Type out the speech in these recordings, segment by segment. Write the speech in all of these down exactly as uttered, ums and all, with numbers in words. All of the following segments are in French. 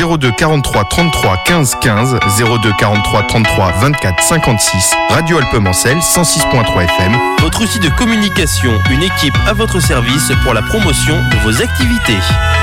zéro deux quarante-trois trente-trois quinze quinze, zéro deux quarante-trois trente-trois vingt-quatre cinquante-six, Radio Alpemancel cent six point trois F M. Votre outil de communication, une équipe à votre service pour la promotion de vos activités.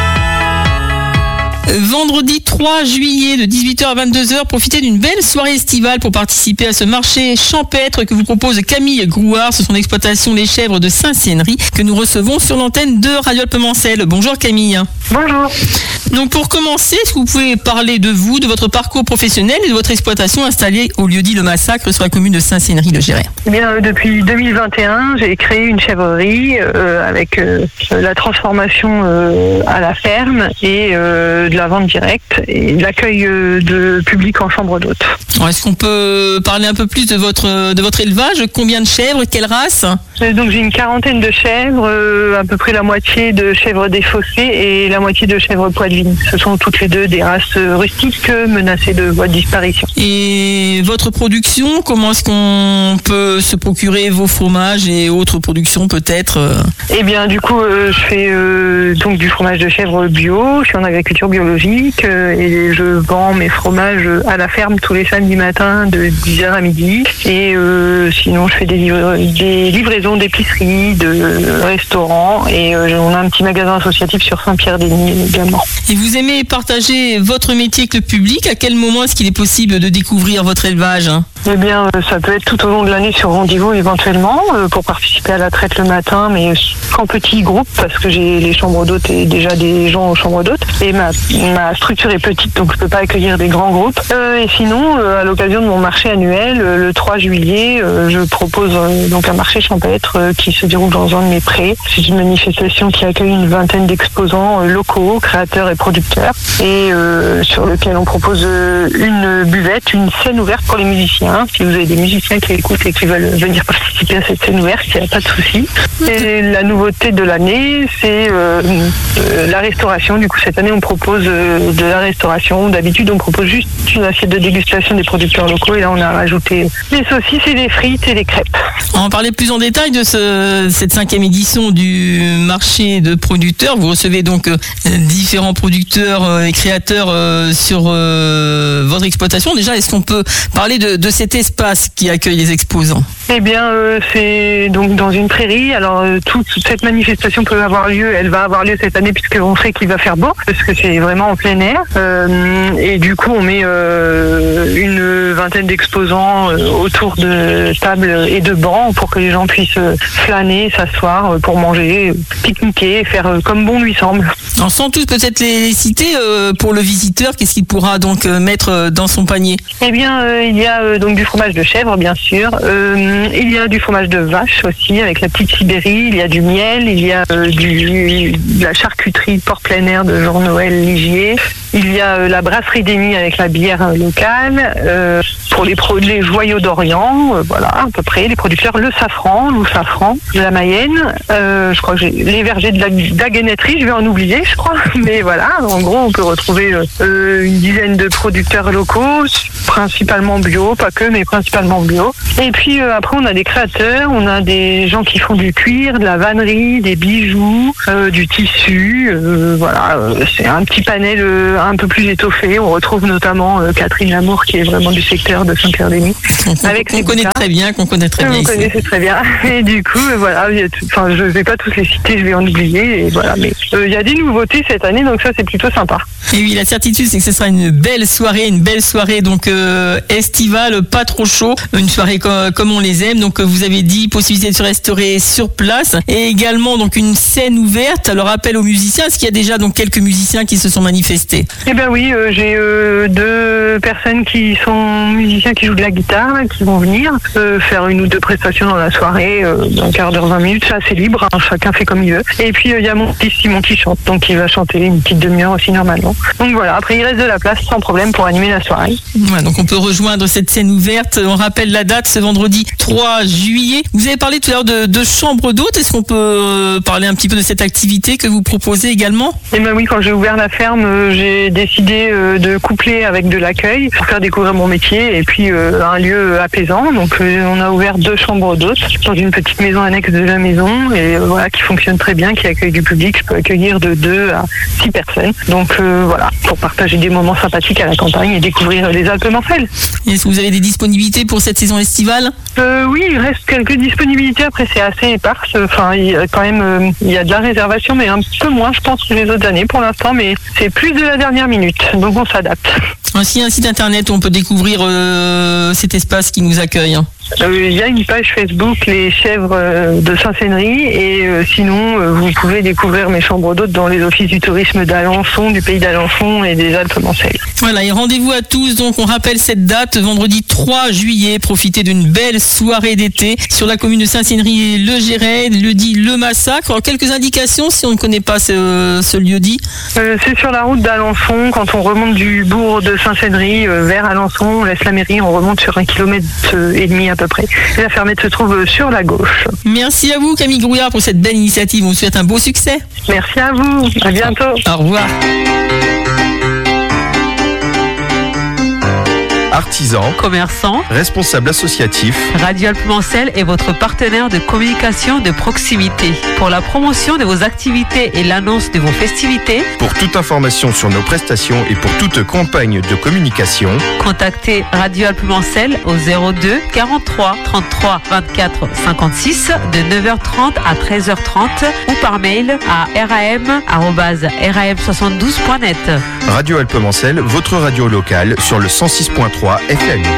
Vendredi trois juillet de dix-huit heures à vingt-deux heures, profitez d'une belle soirée estivale pour participer à ce marché champêtre que vous propose Camille Grouard sur son exploitation Les Chèvres de Saint-Sénéry que nous recevons sur l'antenne de Radio Alpemancel. Bonjour Camille. Bonjour. Donc pour commencer, est-ce que vous pouvez parler de vous, de votre parcours professionnel et de votre exploitation installée au lieu-dit Le Massacre sur la commune de Saint-Sénéry-le-Géret? Eh bien, euh, depuis deux mille vingt et un, j'ai créé une chèvrerie euh, avec euh, la transformation euh, à la ferme et euh, de la vente directe et de l'accueil euh, de public en chambre d'hôte. Alors, est-ce qu'on peut parler un peu plus de votre, de votre élevage? Combien de chèvres? Quelle race? Euh, donc j'ai une quarantaine de chèvres, euh, à peu près la moitié de chèvres défaussées et la moitié de chèvres poitevines. Ce sont toutes les deux des races rustiques menacées de voie de disparition. Et votre production, comment est-ce qu'on peut se procurer vos fromages et autres productions peut-être? Eh bien du coup euh, je fais euh, donc du fromage de chèvre bio, je suis en agriculture biologique euh, et je vends mes fromages à la ferme tous les samedis matins de dix heures à midi et euh, sinon je fais des, livra- des livraisons d'épicerie, de restaurants et euh, on a un petit magasin associatif sur Saint-Pierre-des-Nids également. Et vous aimez partager votre métier avec le public? À quel moment est-ce qu'il est possible de découvrir votre élevage? Eh bien, euh, ça peut être tout au long de l'année sur rendez-vous éventuellement euh, pour participer à la traite le matin, mais qu'en petits groupes parce que j'ai les chambres d'hôtes et déjà des gens aux chambres d'hôtes. Et ma, ma structure est petite, donc je peux pas accueillir des grands groupes. Euh, et sinon, euh, à l'occasion de mon marché annuel, euh, le trois juillet, euh, je propose euh, donc un marché champêtre euh, qui se déroule dans un de mes prés. C'est une manifestation qui accueille une vingtaine d'exposants euh, locaux, créateurs et producteurs, et euh, sur lequel on propose euh, une buvette, une scène ouverte pour les musiciens. Si vous avez des musiciens qui écoutent et qui veulent venir participer à cette scène ouverte, il n'y a pas de souci. Et la nouveauté de l'année, c'est euh, euh, la restauration. Du coup, cette année, on propose euh, de la restauration. D'habitude, on propose juste une assiette de dégustation des producteurs locaux. Et là, on a rajouté des saucisses et des frites et des crêpes. On va parler plus en détail de ce, cette cinquième édition du marché de producteurs. Vous recevez donc euh, différents producteurs euh, et créateurs euh, sur euh, votre exploitation. Déjà, est-ce qu'on peut parler de, de cet espace qui accueille les exposants? Eh bien, euh, c'est donc dans une prairie. Alors, euh, toute cette manifestation peut avoir lieu. Elle va avoir lieu cette année puisqu'on sait qu'il va faire beau, parce que c'est vraiment en plein air. Euh, et du coup, on met euh, une vingtaine d'exposants euh, autour de tables et de bancs pour que les gens puissent flâner, s'asseoir pour manger, pique-niquer, faire comme bon lui semble. Alors, sans tous peut-être les, les citer euh, pour le visiteur, qu'est-ce qu'il pourra donc euh, mettre dans son panier? Eh bien, euh, il y a euh, donc du fromage de chèvre, bien sûr. Euh, il y a du fromage de vache aussi, avec la petite Sibérie. Il y a du miel, il y a euh, du, de la charcuterie porc plein air de Jean-Noël Ligier. Il y a euh, la brasserie des Nids avec la bière euh, locale. Euh, pour les, pro- les joyaux d'Orient, euh, voilà, à peu près. Les producteurs, le safran, le safran, de la Mayenne. Euh, je crois que j'ai les vergers de la daguenetterie, je vais en oublier, je crois. Mais voilà, en gros, on peut retrouver euh, une dizaine de producteurs locaux, principalement bio, pas que, mais principalement bio. Et puis euh, après, on a des créateurs, on a des gens qui font du cuir, de la vannerie, des bijoux, euh, du tissu. Euh, voilà, euh, c'est un petit panel euh, un peu plus étoffé. On retrouve notamment euh, Catherine Lamour, qui est vraiment du secteur de Saint-Pierre-des-Nids. Avec qu'on connaît très bien, qu'on connaît très bien. Vous ici. connaissez très bien. Et du coup, euh, voilà, enfin, je ne vais pas tous les citer, je vais en oublier. Et voilà, mais il euh, y a des nouveautés cette année, donc ça, c'est plutôt sympa. Et oui, la certitude, c'est que ce sera une belle soirée, une belle soirée donc euh, estivale, pas trop chaud, une soirée co- comme on les aime. Donc, vous avez dit possibilité de se restaurer sur place et également donc une scène ouverte. Alors, appel aux musiciens. Est-ce qu'il y a déjà donc quelques musiciens qui se sont manifestés? Eh ben oui, euh, j'ai euh, deux personnes qui sont musiciens qui jouent de la guitare, là, qui vont venir euh, faire une ou deux prestations dans la soirée, euh, d'un quart d'heure, vingt minutes. C'est assez libre, hein, chacun fait comme il veut. Et puis, il euh, y a mon petit Simon qui chante, donc il va chanter une petite demi-heure aussi normalement. Donc voilà, après il reste de la place sans problème pour animer la soirée. Ouais, donc on peut rejoindre cette scène ouverte. On rappelle la date, ce vendredi trois juillet. Vous avez parlé tout à l'heure de, de chambre d'hôtes. Est-ce qu'on peut parler un petit peu de cette activité que vous proposez également? Eh ben oui, quand j'ai ouvert la ferme, j'ai j'ai décidé euh, de coupler avec de l'accueil pour faire découvrir mon métier et puis euh, un lieu apaisant. Donc euh, on a ouvert deux chambres d'hôtes dans une petite maison annexe de la maison et euh, voilà, qui fonctionne très bien, qui accueille du public. Je peux accueillir de deux à six personnes. Donc euh, voilà, pour partager des moments sympathiques à la campagne et découvrir les Alpes-Mancelles. Est-ce que vous avez des disponibilités pour cette saison estivale ? euh, Oui, il reste quelques disponibilités. Après, c'est assez éparse. Enfin, il y a quand même euh, il y a de la réservation, mais un peu moins, je pense, que les autres années pour l'instant. Mais c'est plus de la dernière minute, donc on s'adapte. Ainsi, un site internet où on peut découvrir euh, cet espace qui nous accueille. Euh, il y a une page Facebook, les chèvres euh, de Saint-Sénéry, et euh, sinon, euh, vous pouvez découvrir mes chambres d'hôtes dans les offices du tourisme d'Alençon, du pays d'Alençon et des Alpes-Mancelles. Voilà, et rendez-vous à tous. Donc, on rappelle cette date, vendredi trois juillet. Profitez d'une belle soirée d'été sur la commune de Saint-Sénéry et Le Géret, le dit Le Massacre. Alors, quelques indications si on ne connaît pas ce, ce lieu-dit. Euh, c'est sur la route d'Alençon. Quand on remonte du bourg de Saint-Sénéry euh, vers Alençon, on laisse la mairie, on remonte sur un kilomètre et demi à peu près. Et la fermette se trouve sur la gauche. Merci à vous, Camille Grouillard, pour cette belle initiative. On vous souhaite un beau succès. Merci à vous. À bientôt. Au revoir. Artisans, commerçants, responsables associatifs. Radio Alpes-Mancelles est votre partenaire de communication de proximité. Pour la promotion de vos activités et l'annonce de vos festivités, Pour toute information sur nos prestations et pour toute campagne de communication, contactez Radio Alpes-Mancelles au zéro deux quarante-trois trente-trois vingt-quatre cinquante-six de neuf heures trente à treize heures trente ou par mail à ram arobase ram soixante-douze point net. Radio Alpes-Mancelles, votre radio locale sur le cent six point trois F M.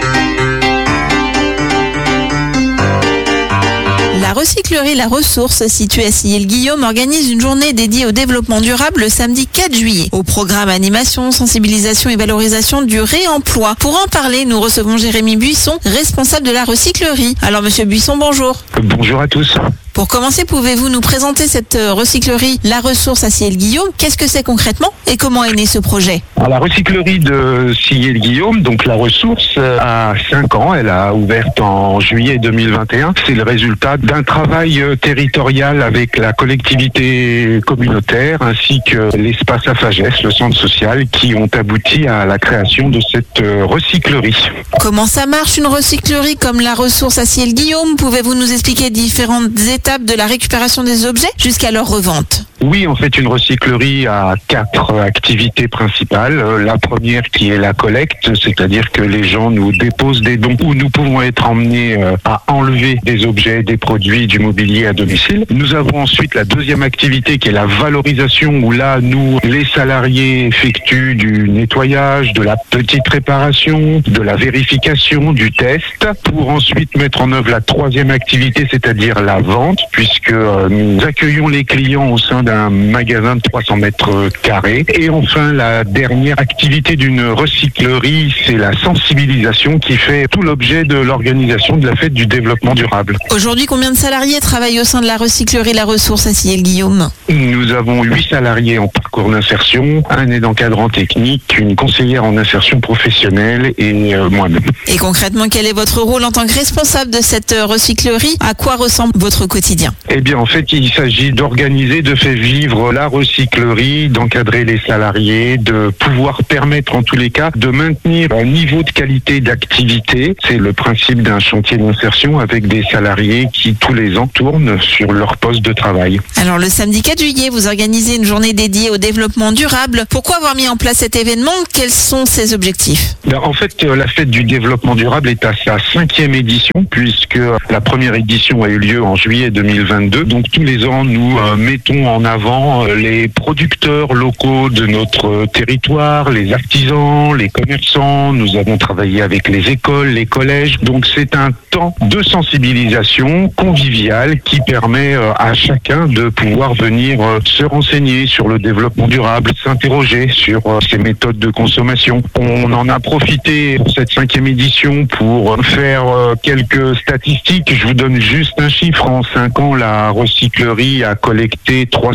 La recyclerie La Ressource, située à Sillé-le-Guillaume, organise une journée dédiée au développement durable le samedi quatre juillet. Au programme animation, sensibilisation et valorisation du réemploi. Pour en parler, nous recevons Jérémy Buisson, responsable de la recyclerie. Alors monsieur Buisson, bonjour. Bonjour à tous. Pour commencer, pouvez-vous nous présenter cette recyclerie La Ressource à Sillé-le-Guillaume? Qu'est-ce que c'est concrètement et comment est né ce projet? Alors, la recyclerie de Sillé-le-Guillaume, donc La Ressource, a cinq ans. Elle a ouvert en juillet deux mille vingt et un. C'est le résultat d'un travail territorial avec la collectivité communautaire ainsi que l'espace à Fagesse, le centre social, qui ont abouti à la création de cette recyclerie. Comment ça marche une recyclerie comme La Ressource à Sillé-le-Guillaume? Pouvez-vous nous expliquer différentes étapes de la récupération des objets jusqu'à leur revente? Oui, en fait, une recyclerie a quatre activités principales. La première qui est la collecte, c'est-à-dire que les gens nous déposent des dons où nous pouvons être emmenés à enlever des objets, des produits, du mobilier à domicile. Nous avons ensuite la deuxième activité qui est la valorisation où là, nous, les salariés effectuent du nettoyage, de la petite réparation, de la vérification, du test pour ensuite mettre en œuvre la troisième activité, c'est-à-dire la vente, puisque nous accueillons les clients au sein d'un magasin de trois cents mètres carrés. Et enfin, la dernière activité d'une recyclerie, c'est la sensibilisation qui fait tout l'objet de l'organisation de la fête du développement durable. Aujourd'hui, combien de salariés travaillent au sein de la recyclerie La Ressource à Sillé-le-Guillaume? Nous avons huit salariés en parcours d'insertion, un aide encadrant technique, une conseillère en insertion professionnelle et euh, moi-même. Et concrètement, quel est votre rôle en tant que responsable de cette recyclerie? À quoi ressemble votre quotidien? Eh bien, en fait, il s'agit d'organiser, de faire vivre la recyclerie, d'encadrer les salariés, de pouvoir permettre en tous les cas de maintenir un niveau de qualité d'activité. C'est le principe d'un chantier d'insertion avec des salariés qui tous les ans tournent sur leur poste de travail. Alors le samedi quatre juillet, vous organisez une journée dédiée au développement durable. Pourquoi avoir mis en place cet événement? Quels sont ses objectifs? Ben, en fait, la fête du développement durable est à sa cinquième édition puisque la première édition a eu lieu en juillet deux mille vingt-deux. Donc tous les ans, nous euh, mettons en avant les producteurs locaux de notre territoire, les artisans, les commerçants. Nous avons travaillé avec les écoles, les collèges. Donc c'est un temps de sensibilisation convivial qui permet à chacun de pouvoir venir se renseigner sur le développement durable, s'interroger sur ses méthodes de consommation. On en a profité pour cette cinquième édition pour faire quelques statistiques. Je vous donne juste un chiffre. En cinq ans, la recyclerie a collecté trois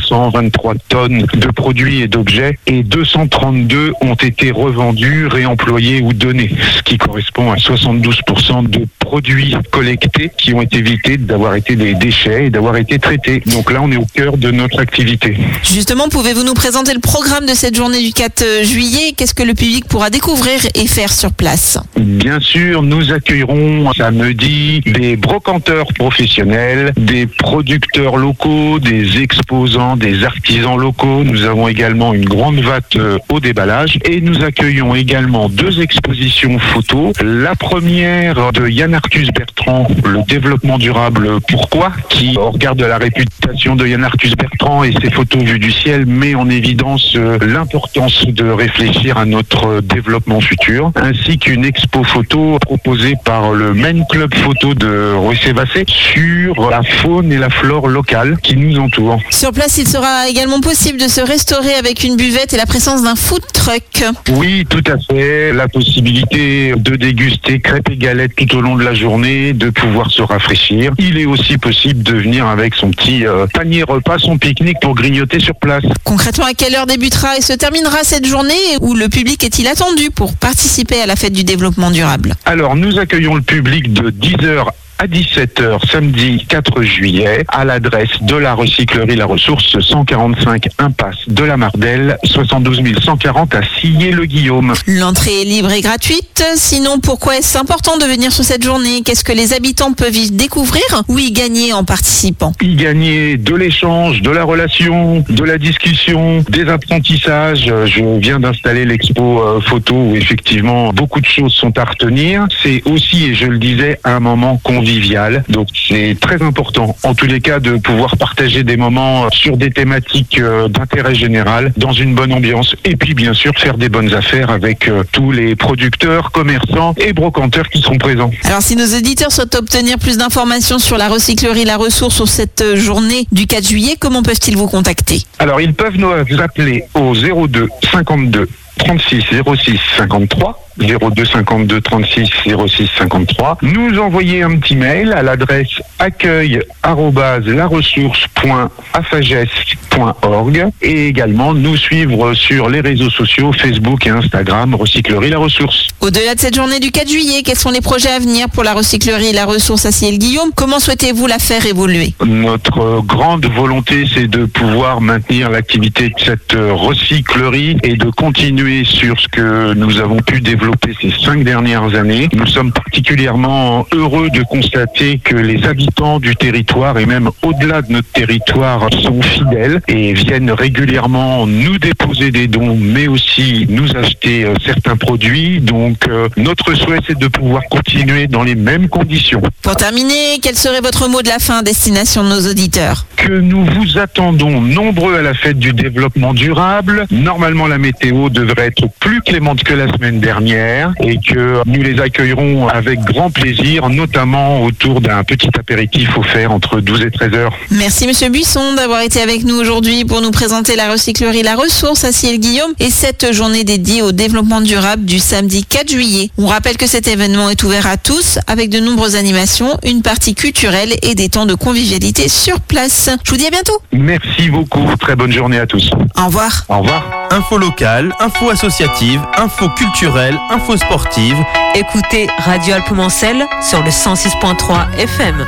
cent vingt-trois tonnes de produits et d'objets et deux cent trente-deux ont été revendus, réemployés ou donnés, ce qui correspond à soixante-douze pour cent de produits collectés qui ont évité d'avoir été des déchets et d'avoir été traités. Donc là, on est au cœur de notre activité. Justement, pouvez-vous nous présenter le programme de cette journée du quatre juillet? Qu'est-ce que le public pourra découvrir et faire sur place? Bien sûr, nous accueillerons samedi des brocanteurs professionnels, des producteurs locaux, des exposants, des artisans locaux. Nous avons également une grande vatte au déballage et nous accueillons également deux expositions photos. La première de Yann Arthus Bertrand, le développement durable, pourquoi, qui au regard de la réputation de Yann Arthus Bertrand et ses photos vues du ciel met en évidence l'importance de réfléchir à notre développement futur, ainsi qu'une expo photo proposée par le Maine Club Photo de Ruissé-Bassé sur la faune et la flore locale qui nous entourent. Sur place, il sera également possible de se restaurer avec une buvette et la présence d'un food truck. Oui, tout à fait. La possibilité de déguster crêpes et galettes tout au long de la journée, de pouvoir se rafraîchir. Il est aussi possible de venir avec son petit euh, panier repas, son pique-nique pour grignoter sur place. Concrètement, à quelle heure débutera et se terminera cette journée où le public est-il attendu pour participer à la fête du développement durable? Alors, nous accueillons le public de dix heures à dix-sept heures samedi quatre juillet à l'adresse de la recyclerie La Ressource, cent quarante-cinq impasse de la Mardelle, soixante-douze mille cent quarante à Sillé-le-Guillaume. L'entrée est libre et gratuite. Sinon, pourquoi est-ce important de venir sur cette journée? Qu'est-ce que les habitants peuvent y découvrir ou y gagner en participant? Y gagner de l'échange, de la relation, de la discussion, des apprentissages. Je viens d'installer l'expo euh, photo où effectivement beaucoup de choses sont à retenir. C'est aussi, et je le disais, un moment convivial. Donc c'est très important en tous les cas de pouvoir partager des moments sur des thématiques d'intérêt général dans une bonne ambiance et puis bien sûr faire des bonnes affaires avec tous les producteurs, commerçants et brocanteurs qui sont présents. Alors si nos auditeurs souhaitent obtenir plus d'informations sur la recyclerie La Ressource sur cette journée du quatre juillet, comment peuvent-ils vous contacter? Alors ils peuvent nous appeler au zéro deux cinquante-deux trente-six zéro six cinquante-trois zéro deux cinquante-deux trente-six zéro six cinquante-trois, nous envoyer un petit mail à l'adresse accueil arobase laressource point afages point org et également nous suivre sur les réseaux sociaux Facebook et Instagram Recyclerie La Ressource. Au-delà de cette journée du quatre juillet, quels sont les projets à venir pour la recyclerie La Ressource à Sillé-le-Guillaume? Comment souhaitez-vous la faire évoluer? Notre grande volonté, c'est de pouvoir maintenir l'activité de cette recyclerie et de continuer sur ce que nous avons pu développer ces cinq dernières années. Nous sommes particulièrement heureux de constater que les habitants du territoire et même au-delà de notre territoire sont fidèles et viennent régulièrement nous déposer des dons, mais aussi nous acheter euh, certains produits. Donc euh, notre souhait, c'est de pouvoir continuer dans les mêmes conditions. Pour terminer, quel serait votre mot de la fin à destination de nos auditeurs? Que nous vous attendons nombreux à la fête du développement durable. Normalement, la météo devrait être plus clémente que la semaine dernière et que nous les accueillerons avec grand plaisir, notamment autour d'un petit apéritif offert entre douze et treize heures. Merci Monsieur Buisson d'avoir été avec nous aujourd'hui pour nous présenter la recyclerie La Ressource à Sillé-le-Guillaume et cette journée dédiée au développement durable du samedi quatre juillet. On rappelle que cet événement est ouvert à tous avec de nombreuses animations, une partie culturelle et des temps de convivialité sur place. Je vous dis à bientôt. Merci beaucoup. Très bonne journée à tous. Au revoir. Au revoir. Info locale, info associative, info culturelle, info sportive. Écoutez Radio Alpes-Mancel sur le cent six point trois F M.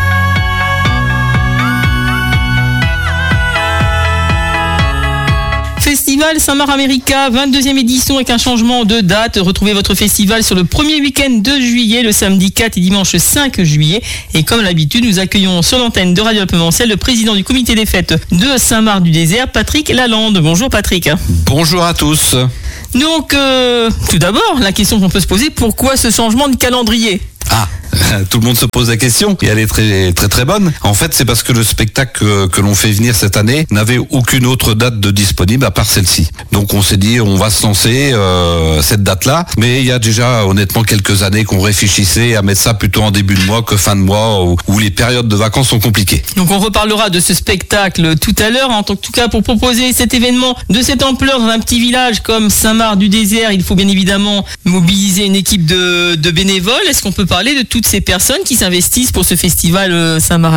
Festival Saint-Marc America, vingt-deuxième édition avec un changement de date. Retrouvez votre festival sur le premier week-end de juillet, le samedi quatre et dimanche cinq juillet. Et comme d'habitude, nous accueillons sur l'antenne de Radio Alpes-Mancel le président du comité des fêtes de Saint-Marc-du-Désert, Patrick Lalande. Bonjour Patrick. Bonjour à tous. Donc, euh, tout d'abord, la question qu'on peut se poser, pourquoi ce changement de calendrier ? Ah, tout le monde se pose la question et elle est très très très bonne. En fait, c'est parce que le spectacle que, que l'on fait venir cette année n'avait aucune autre date de disponible à part celle-ci. Donc on s'est dit on va se lancer euh, cette date-là, mais il y a déjà honnêtement quelques années qu'on réfléchissait à mettre ça plutôt en début de mois que fin de mois où, où les périodes de vacances sont compliquées. Donc on reparlera de ce spectacle tout à l'heure. En tout cas, pour proposer cet événement de cette ampleur dans un petit village comme Saint-Marc-du-Désert, il faut bien évidemment mobiliser une équipe de, de bénévoles. Est-ce qu'on peut parler de toutes ces personnes qui s'investissent pour ce festival Saint-Marc America ?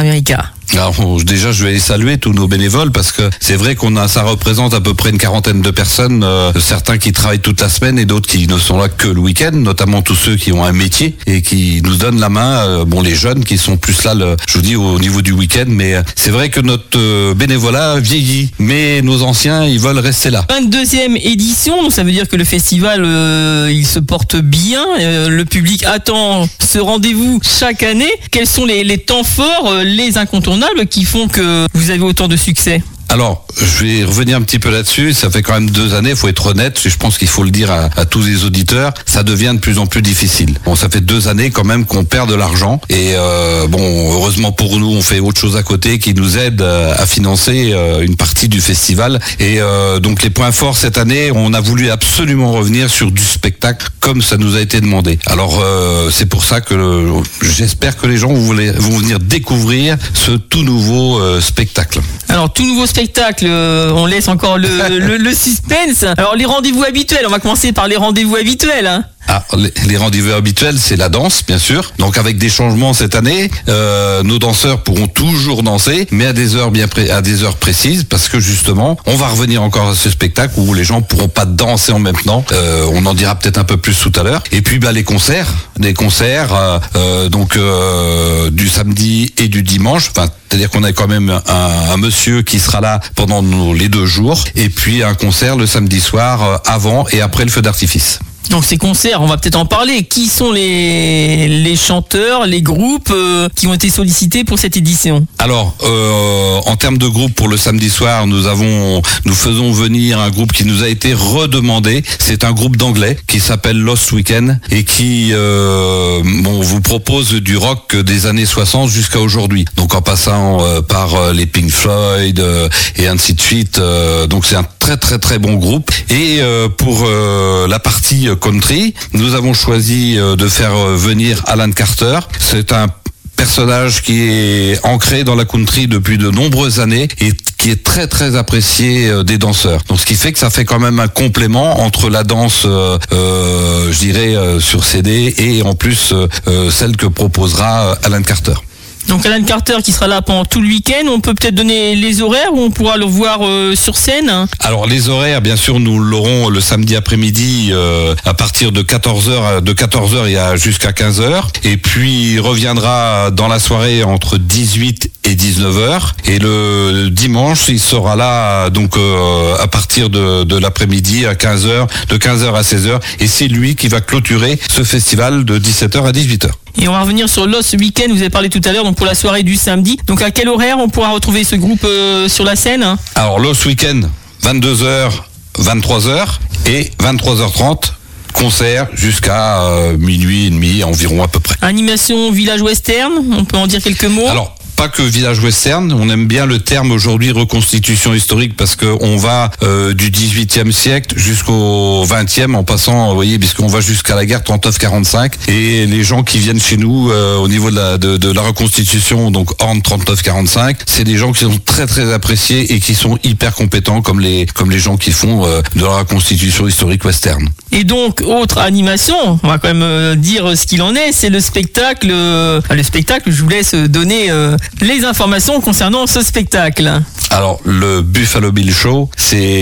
Alors déjà, je vais saluer tous nos bénévoles parce que c'est vrai qu'on a, ça représente à peu près une quarantaine de personnes, euh, certains qui travaillent toute la semaine et d'autres qui ne sont là que le week-end, notamment tous ceux qui ont un métier et qui nous donnent la main. Euh, bon, les jeunes qui sont plus là, le, je vous dis, au niveau du week-end, mais euh, c'est vrai que notre euh, bénévolat vieillit, mais nos anciens, ils veulent rester là. vingt-deuxième édition, donc ça veut dire que le festival, euh, il se porte bien, euh, le public attend ce rendez-vous chaque année. Quels sont les, les temps forts, euh, les incontournables qui font que vous avez autant de succès ? Alors, je vais revenir un petit peu là-dessus. Ça fait quand même deux années, il faut être honnête. Je pense qu'il faut le dire à, à tous les auditeurs. Ça devient de plus en plus difficile. Bon, ça fait deux années quand même qu'on perd de l'argent. Et euh, bon, heureusement pour nous, on fait autre chose à côté qui nous aide à financer euh, une partie du festival. Et euh, donc les points forts cette année, on a voulu absolument revenir sur du spectacle comme ça nous a été demandé. Alors euh, c'est pour ça que le, j'espère que les gens vont, vont venir découvrir ce tout nouveau euh, spectacle. Alors tout nouveau spectacle. Spectacle, euh, on laisse encore le, le, le suspense. Alors les rendez-vous habituels, on va commencer par les rendez-vous habituels. Hein. Ah, les, les rendez-vous habituels, c'est la danse, bien sûr. Donc avec des changements cette année, euh, nos danseurs pourront toujours danser, mais à des heures bien pré- à des heures précises, parce que justement, on va revenir encore à ce spectacle où les gens pourront pas danser en même temps. Euh, on en dira peut-être un peu plus tout à l'heure. Et puis bah les concerts, des concerts, euh, euh, donc euh, du samedi et du dimanche. Enfin, c'est-à-dire qu'on a quand même un, un monsieur qui sera là pendant nos, les deux jours, et puis un concert le samedi soir euh, avant et après le feu d'artifice. Donc ces concerts, on va peut-être en parler. Qui sont les, les chanteurs, les groupes euh, qui ont été sollicités pour cette édition ? Alors, euh, en termes de groupe pour le samedi soir, nous avons, nous faisons venir un groupe qui nous a été redemandé. C'est un groupe d'anglais qui s'appelle Lost Weekend et qui euh, bon, vous propose du rock des années soixante jusqu'à aujourd'hui. Donc en passant euh, par euh, les Pink Floyd euh, et ainsi de suite. Euh, donc c'est un très très très bon groupe. Et euh, pour euh, la partie country, nous avons choisi de faire venir Alan Carter. C'est un personnage qui est ancré dans la country depuis de nombreuses années et qui est très très apprécié des danseurs. Donc ce qui fait que ça fait quand même un complément entre la danse, euh, euh, je dirais, euh, sur C D et en plus euh, celle que proposera Alan Carter. Donc Alan Carter qui sera là pendant tout le week-end, on peut peut-être donner les horaires où on pourra le voir euh, sur scène. Alors les horaires, bien sûr, nous l'aurons le samedi après-midi euh, à partir de quatorze heures, de quatorze heures il y a jusqu'à quinze heures, et puis il reviendra dans la soirée entre dix-huit et dix-neuf heures, et le, le dimanche il sera là donc euh, à partir de, de l'après-midi à quinze heures, de quinze heures à seize heures, et c'est lui qui va clôturer ce festival de dix-sept heures à dix-huit heures. Et on va revenir sur Lost Weekend, vous avez parlé tout à l'heure, donc pour la soirée du samedi. Donc à quel horaire on pourra retrouver ce groupe euh, sur la scène ? Alors Lost Weekend, vingt-deux heures, vingt-trois heures et vingt-trois heures trente. Concert jusqu'à euh, minuit et demi environ à peu près. Animation village western, on peut en dire quelques mots ? Alors, pas que village western, on aime bien le terme aujourd'hui reconstitution historique parce que on va euh, du dix-huitième siècle jusqu'au vingtième en passant, vous voyez, puisqu'on va jusqu'à la guerre trente-neuf quarante-cinq, et les gens qui viennent chez nous euh, au niveau de la, de, de la reconstitution, donc Horn trente-neuf quarante-cinq, c'est des gens qui sont très très appréciés et qui sont hyper compétents comme les comme les gens qui font euh, de la reconstitution historique western. Et donc, autre animation, on va quand même euh, dire ce qu'il en est, c'est le spectacle, euh, le spectacle, je vous laisse donner euh, les informations concernant ce spectacle. Alors, le Buffalo Bill Show,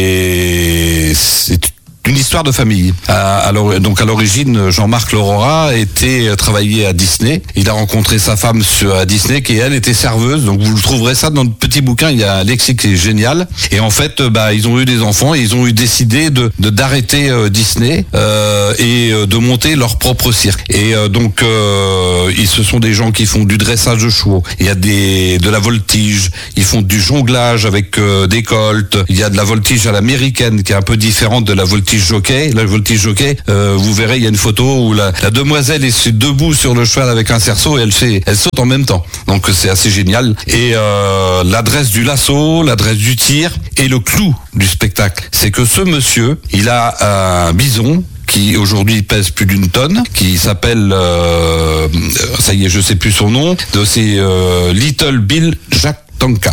c'est, c'est une histoire de famille. Alors, donc à l'origine, Jean-Marc Lorora était travaillé à Disney. Il a rencontré sa femme sur, à Disney, qui elle était serveuse. Donc vous trouverez ça dans notre petit bouquin. Il y a un lexique qui est génial. Et en fait, bah ils ont eu des enfants et ils ont eu décidé de, de d'arrêter euh, Disney euh, et euh, de monter leur propre cirque. Et euh, donc euh, ils ce sont des gens qui font du dressage de chevaux. Il y a des de la voltige. Ils font du jonglage avec euh, des coltes. Il y a de la voltige à l'américaine qui est un peu différente de la voltige jockey. La voltige jockey, euh, vous verrez, il y a une photo où la, la demoiselle est debout sur le cheval avec un cerceau et elle fait, elle saute en même temps. Donc c'est assez génial. Et euh, l'adresse du lasso, l'adresse du tir et le clou du spectacle, c'est que ce monsieur, il a un bison qui aujourd'hui pèse plus d'une tonne, qui s'appelle, euh, ça y est, je sais plus son nom, c'est euh, Little Bill Jack Tonka.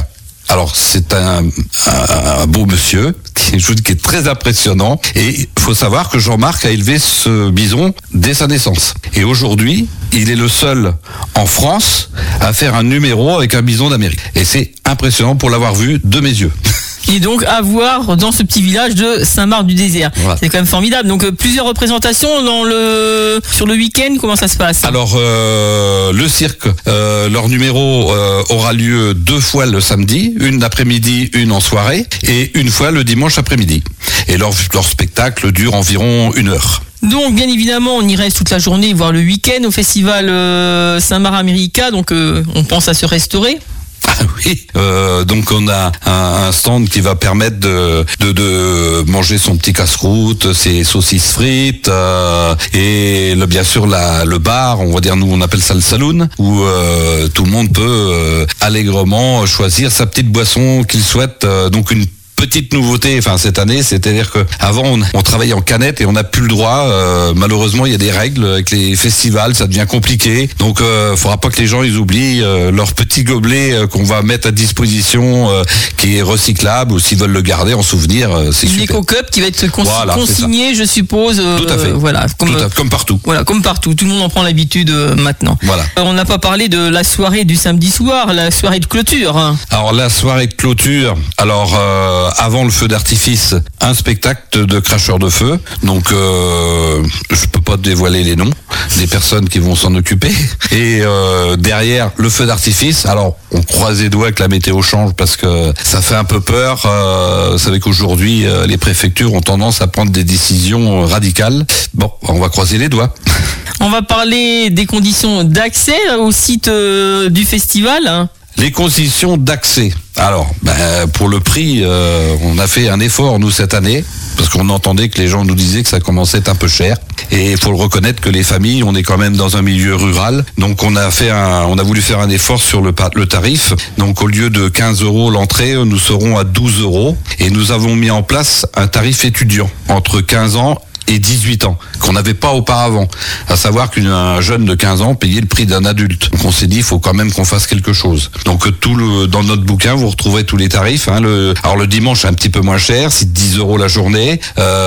Alors c'est un, un, un beau monsieur qui joue, qui est très impressionnant. Et il faut savoir que Jean-Marc a élevé ce bison dès sa naissance. Et aujourd'hui, il est le seul en France à faire un numéro avec un bison d'Amérique. Et c'est impressionnant pour l'avoir vu de mes yeux. Et donc à voir dans ce petit village de Saint-Marc-du-Désert. Voilà. C'est quand même formidable. Donc euh, plusieurs représentations dans le sur le week-end. Comment ça se passe? Alors euh, le cirque, euh, leur numéro euh, aura lieu deux fois le samedi, une l'après-midi, une en soirée, et une fois le dimanche après-midi. Et leur leur spectacle dure environ une heure. Donc bien évidemment on y reste toute la journée, voire le week-end au festival euh, Saint-Marc-America. Donc euh, on pense à se restaurer. Ah oui, euh, donc on a un, un stand qui va permettre de, de, de manger son petit casse-croûte, ses saucisses frites euh, et le, bien sûr la, le bar, on va dire nous on appelle ça le saloon, où euh, tout le monde peut euh, allègrement choisir sa petite boisson qu'il souhaite, euh, donc une petite nouveauté, enfin cette année, c'est-à-dire que avant on, on travaillait en canette et on n'a plus le droit. Euh, malheureusement, il y a des règles avec les festivals, ça devient compliqué. Donc, euh, faudra pas que les gens ils oublient euh, leur petit gobelet euh, qu'on va mettre à disposition, euh, qui est recyclable, ou s'ils veulent le garder en souvenir, euh, c'est une super. Une éco-cup qui va être consi- voilà, consignée, je suppose. Euh, Tout à fait. Voilà, comme, Tout à, comme partout. Voilà, comme partout. Tout le monde en prend l'habitude euh, maintenant. Voilà. Euh, on n'a pas parlé de la soirée du samedi soir, la soirée de clôture. Hein. Alors la soirée de clôture, alors euh, avant le feu d'artifice, un spectacle de cracheurs de feu. Donc euh, je peux pas dévoiler les noms des personnes qui vont s'en occuper. Et euh, derrière le feu d'artifice, alors on croise les doigts que la météo change parce que ça fait un peu peur. Euh, vous savez qu'aujourd'hui euh, les préfectures ont tendance à prendre des décisions radicales. Bon, on va croiser les doigts. On va parler des conditions d'accès au site euh, du festival. Hein. Les conditions d'accès. Alors, ben, pour le prix, euh, on a fait un effort, nous, cette année, parce qu'on entendait que les gens nous disaient que ça commençait à être un peu cher. Et il faut le reconnaître que les familles, on est quand même dans un milieu rural. Donc, on a fait un, on a voulu faire un effort sur le, le tarif. Donc, au lieu de quinze euros l'entrée, nous serons à douze euros. Et nous avons mis en place un tarif étudiant entre quinze ans et dix-huit ans, qu'on n'avait pas auparavant. À savoir qu'un jeune de quinze ans payait le prix d'un adulte. Donc on s'est dit, il faut quand même qu'on fasse quelque chose. Donc tout le, dans notre bouquin, vous retrouverez tous les tarifs. Hein. Le, alors le dimanche, c'est un petit peu moins cher, c'est dix euros la journée.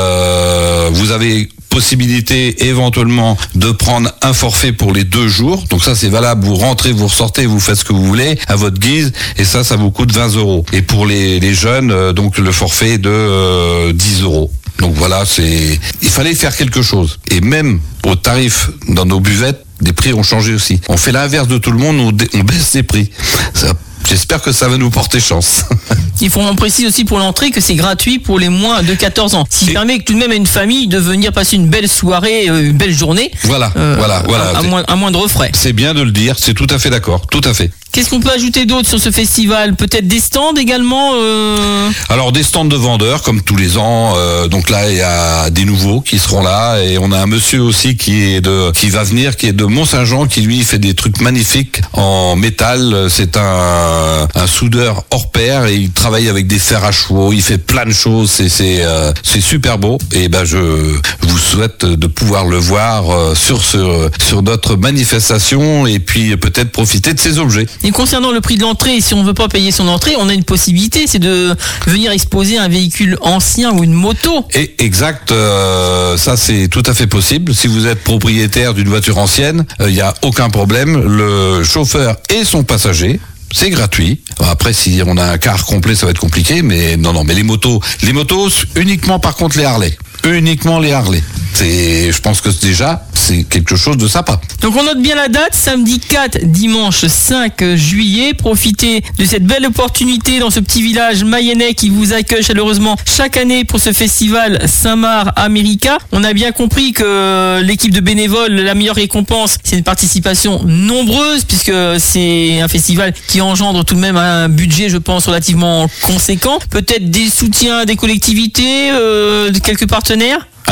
Euh, vous avez possibilité éventuellement de prendre un forfait pour les deux jours. Donc ça, c'est valable. Vous rentrez, vous ressortez, vous faites ce que vous voulez à votre guise. Et ça, ça vous coûte vingt euros. Et pour les, les jeunes, euh, donc le forfait est de euh, dix euros. Donc voilà, c'est, il fallait faire quelque chose. Et même au tarif dans nos buvettes, des prix ont changé aussi. On fait l'inverse de tout le monde, on, dé- on baisse les prix. Ça, j'espère que ça va nous porter chance. Il faut en préciser aussi pour l'entrée que c'est gratuit pour les moins de quatorze ans. Ce qui Et... permet tout de même à une famille de venir passer une belle soirée, une belle journée. Voilà, euh, voilà, voilà. À, à, moins, à moindre frais. C'est bien de le dire, c'est tout à fait d'accord, tout à fait. Qu'est-ce qu'on peut ajouter d'autre sur ce festival? Peut-être des stands également euh... Alors des stands de vendeurs comme tous les ans. Euh, donc là il y a des nouveaux qui seront là et on a un monsieur aussi qui est de qui va venir qui est de Mont-Saint-Jean qui lui fait des trucs magnifiques en métal. C'est un, un soudeur hors pair et il travaille avec des fers à chevaux. Il fait plein de choses. C'est c'est euh, c'est super beau. Et ben je vous souhaite de pouvoir le voir euh, sur ce sur notre manifestation et puis peut-être profiter de ces objets. Et concernant le prix de l'entrée, si on ne veut pas payer son entrée, on a une possibilité, c'est de venir exposer un véhicule ancien ou une moto. Et exact, euh, ça c'est tout à fait possible. Si vous êtes propriétaire d'une voiture ancienne, il euh, n'y a aucun problème. Le chauffeur et son passager, c'est gratuit. Après, si on a un car complet, ça va être compliqué, mais non, non, mais les motos, les motos, uniquement par contre les Harley. Uniquement les Harley. C'est, je pense que déjà, c'est quelque chose de sympa. Donc on note bien la date, samedi quatre, dimanche cinq juillet. Profitez de cette belle opportunité dans ce petit village mayennais qui vous accueille chaleureusement chaque année pour ce festival Saint-Marc-America. On a bien compris que l'équipe de bénévoles, la meilleure récompense, c'est une participation nombreuse puisque c'est un festival qui engendre tout de même un budget, je pense, relativement conséquent. Peut-être des soutiens des collectivités, euh, de quelques partenaires? Alors,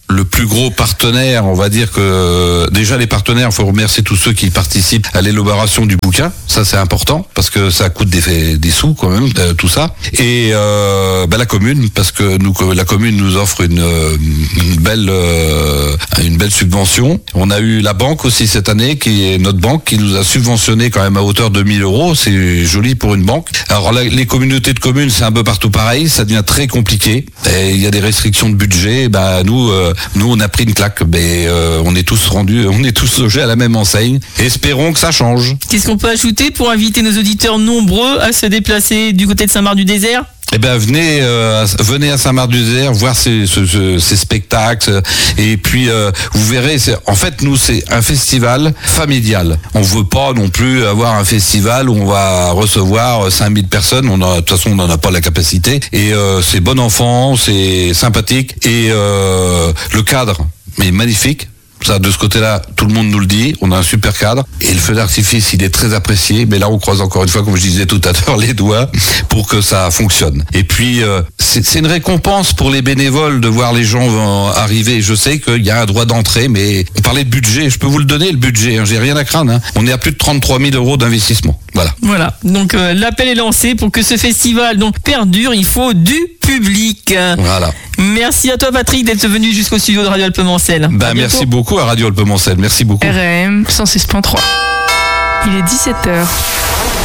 le plus gros partenaire, on va dire que déjà les partenaires, il faut remercier tous ceux qui participent à l'élaboration du bouquin. Ça c'est important parce que ça coûte des, des sous quand même, euh, tout ça. Et euh, bah, la commune, parce que nous, la commune nous offre une, une belle, euh, une belle subvention. On a eu la banque aussi cette année, qui est notre banque, qui nous a subventionné quand même à hauteur de mille euros. C'est joli pour une banque. Alors la, les communautés de communes, c'est un peu partout pareil. Ça devient très compliqué. Et il y a des restrictions de budget. Bah nous. Euh, Nous, on a pris une claque, mais euh, on est tous rendus, on est tous logés à la même enseigne. Espérons que ça change. Qu'est-ce qu'on peut ajouter pour inviter nos auditeurs nombreux à se déplacer du côté de Saint-Marc-du-Désert ? Eh ben venez, euh, venez à Saint-Marc-du-Désert voir ces, ces, ces, ces spectacles et puis euh, vous verrez. C'est, en fait, nous c'est un festival familial. On veut pas non plus avoir un festival où on va recevoir cinq mille personnes. On a, de toute façon, on n'en a pas la capacité. Et euh, c'est bon enfant, c'est sympathique et euh, le cadre est magnifique. Ça, de ce côté-là, tout le monde nous le dit. On a un super cadre. Et le feu d'artifice, il est très apprécié. Mais là, on croise encore une fois, comme je disais tout à l'heure, les doigts pour que ça fonctionne. Et puis, euh, c'est, c'est une récompense pour les bénévoles de voir les gens arriver. Je sais qu'il y a un droit d'entrée, mais on parlait de budget. Je peux vous le donner, le budget. Hein. J'ai rien à craindre. Hein. On est à plus de trente-trois mille euros d'investissement. Voilà. Voilà. Donc, euh, l'appel est lancé pour que ce festival donc perdure. Il faut du public. Voilà. Merci à toi, Patrick, d'être venu jusqu'au studio de Radio Alpes-Mancel. Bah, merci beaucoup à Radio Alpes-Mancel. Merci beaucoup. R A M cent six point trois. Il est dix-sept heures.